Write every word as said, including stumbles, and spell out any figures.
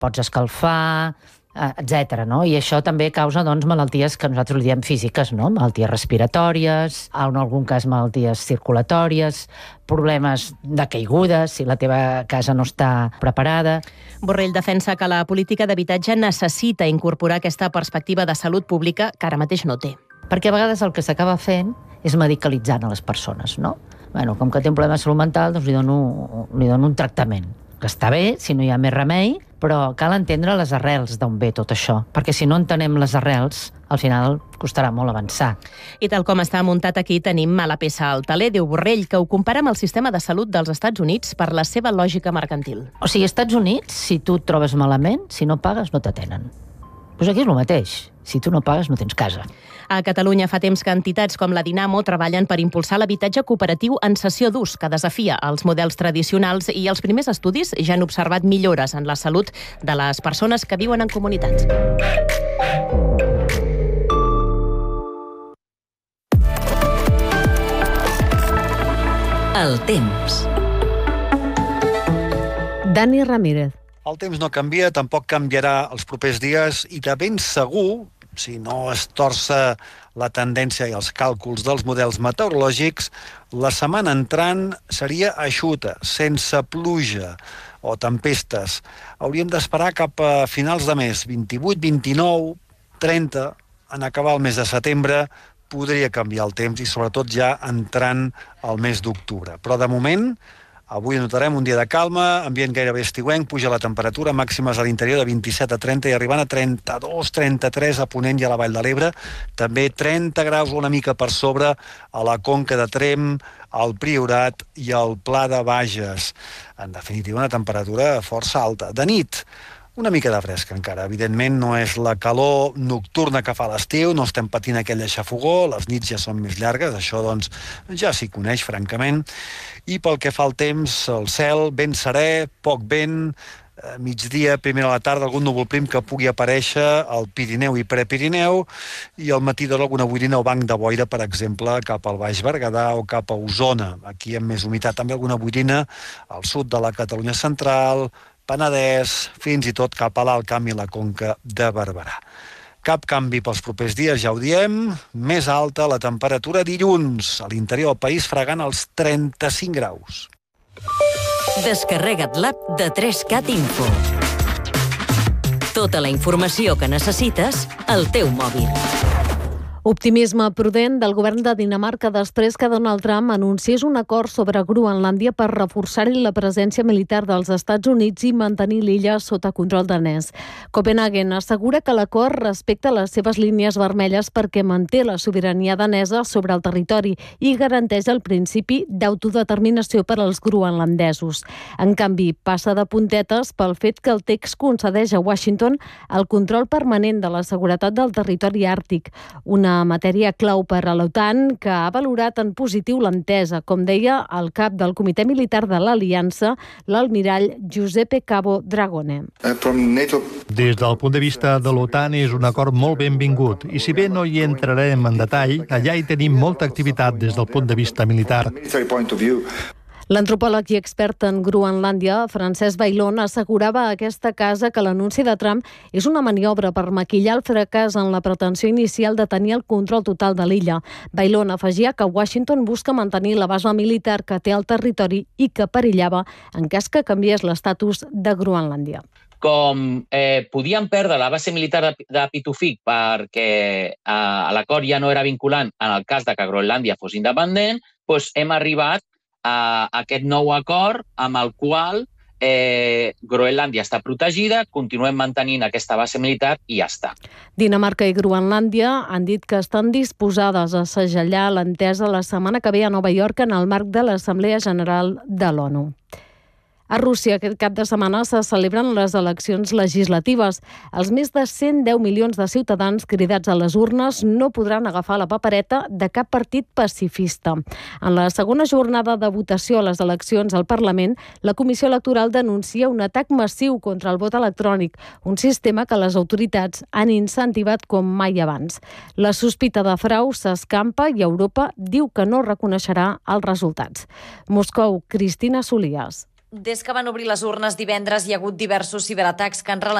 pots escalfar, etcètera, no? I això també causa, doncs, malalties que nosaltres li diem físiques, no? Malalties respiratòries, en algun cas malalties circulatòries, problemes de caigudes, si la teva casa no està preparada. Borrell defensa que la política d'habitatge necessita incorporar aquesta perspectiva de salut pública que ara mateix no té. Perquè a vegades el que s'acaba fent és medicalitzant a les persones, no? Bueno, com que té un problema de salut mental, doncs li dono, li dono un tractament, que està bé, si no hi ha més remei, però cal entendre les arrels d'on ve tot això, perquè si no entenem les arrels, al final costarà molt avançar. I tal com està muntat aquí, tenim mala peça al taler, diu Borrell, que ho compara amb el sistema de salut dels Estats Units per la seva lògica mercantil. O sigui, als Estats Units, si tu et trobes malament, si no pagues, no t'atenen. Doncs aquí és el mateix. Si tu no pagues, no tens casa. A Catalunya fa temps que entitats com la Dinamo treballen per impulsar l'habitatge cooperatiu en cessió d'ús, que desafia els models tradicionals, i els primers estudis ja han observat millores en la salut de les persones que viuen en comunitats. El temps. Dani Ramírez. El temps no canvia, tampoc canviarà els propers dies i de ben segur, si no es torça la tendència i els càlculs dels models meteorològics, la setmana entrant seria eixuta, sense pluja o tempestes. Hauríem d'esperar cap a finals de mes, vint-i-vuit, vint-i-nou, trenta, en acabar el mes de setembre, podria canviar el temps i sobretot ja entrant al mes d'octubre. Però de moment, avui notarem un dia de calma, ambient gairebé estiuenc, puja la temperatura, màximes a l'interior de vint-i-set a trenta i arribant a trenta-dos, trenta-tres a Ponent i a la Vall de l'Ebre. També trenta graus una mica per sobre a la Conca de Tremp, al Priorat i al Pla de Bages. En definitiva, una temperatura força alta. De nit, una mica de fresca encara. Evidentment no és la calor nocturna que fa l'estiu, no estem patint aquella xafogó, les nits ja són més llargues, això doncs ja s'hi coneix francament. I pel que fa al temps, el cel ben serè, poc vent, migdia, primera a la tarda, algun núvol prim que pugui aparèixer al Pirineu i Prepirineu, i al matí d'hora alguna boirina o banc de boira, per exemple, cap al Baix Berguedà o cap a Osona. Aquí amb més humitat, també alguna boirina al sud de la Catalunya central, Penedès, fins i tot cap a l'Alt Camp i la Conca de Barberà. Cap canvi pels propers dies, ja ho diem, més alta la temperatura dilluns, a l'interior del país fregant els trenta-cinc graus. Descarrega't l'app de tres cat Info. Tota la informació que necessites al teu mòbil. Optimisme prudent del govern de Dinamarca després que Donald Trump anunciés un acord sobre Groenlàndia per reforçar-hi la presència militar dels Estats Units i mantenir l'illa sota control danès. Copenhagen assegura que l'acord respecta les seves línies vermelles perquè manté la sobirania danesa sobre el territori i garanteix el principi d'autodeterminació per als groenlandesos. En canvi, passa de puntetes pel fet que el text concedeix a Washington el control permanent de la seguretat del territori àrtic, una matèria clau per a l'OTAN que ha valorat en positiu l'entesa, com deia el cap del Comitè Militar de l'Aliança, l'almirall Giuseppe Cabo Dragone. Des del punt de vista de l'OTAN és un acord molt benvingut i si bé no hi entrarem en detall, allà hi tenim molta activitat des del punt de vista militar. L'antropòleg i expert en Groenlàndia, Francesc Bailón, assegurava a aquesta casa que l'anunci de Trump és una maniobra per maquillar el fracàs en la pretensió inicial de tenir el control total de l'illa. Bailón afegia que Washington busca mantenir la base militar que té al territori i que perillava en cas que canviés l'estatus de Groenlàndia. Com eh, podíem perdre la base militar de, de Pituffik perquè eh, l'acord ja no era vinculant en el cas de que Groenlàndia fos independent, doncs hem arribat a aquest nou acord amb el qual eh, Groenlàndia està protegida, continuem mantenint aquesta base militar i ja està. Dinamarca i Groenlàndia han dit que estan disposades a segellar l'entesa la setmana que ve a Nova York en el marc de l'Assemblea General de l'ONU. A Rússia aquest cap de setmana se celebren les eleccions legislatives. Els més de cent deu milions de ciutadans cridats a les urnes no podran agafar la papereta de cap partit pacifista. En la segona jornada de votació a les eleccions al Parlament, la Comissió Electoral denuncia un atac massiu contra el vot electrònic, un sistema que les autoritats han incentivat com mai abans. La sospita de frau s'escampa i Europa diu que no reconeixerà els resultats. Moscou, Cristina Solias. Des que van obrir les urnes divendres hi ha hagut diversos ciberatacs que han